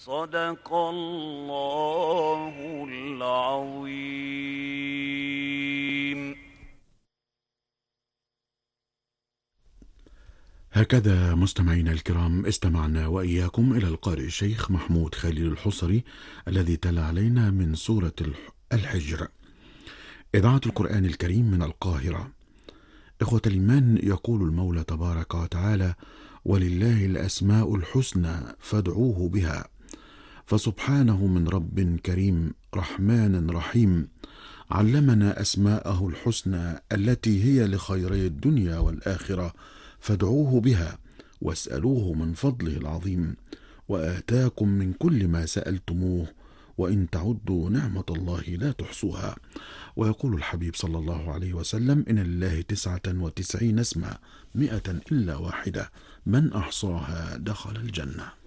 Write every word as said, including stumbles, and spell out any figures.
صدق الله العظيم. هكذا مستمعينا الكرام استمعنا وإياكم إلى القارئ الشيخ محمود خليل الحصري الذي تلا علينا من سورة الحجر، إذاعة القرآن الكريم من القاهرة. إخوة الإيمان، يقول المولى تبارك وتعالى: ولله الأسماء الحسنى فادعوه بها، فسبحانه من رب كريم رحمن رحيم علمنا أسماءه الحسنى التي هي لخيري الدنيا والآخرة، فادعوه بها واسألوه من فضله العظيم، وآتاكم من كل ما سألتموه، وإن تعدوا نعمة الله لا تحصوها. ويقول الحبيب صلى الله عليه وسلم: إن لله تسعة وتسعين اسما مئة إلا واحدة، من أحصاها دخل الجنة.